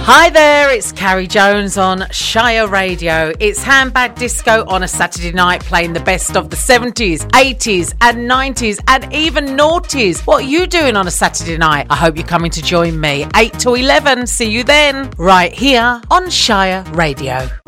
Hi there, it's Carrie Jones on Shire Radio. It's Handbag Disco on a Saturday night, playing the best of the 70s, 80s and 90s and even noughties. What are you doing on a Saturday night? I hope you're coming to join me. 8 to 11. See you then. Right here on Shire Radio.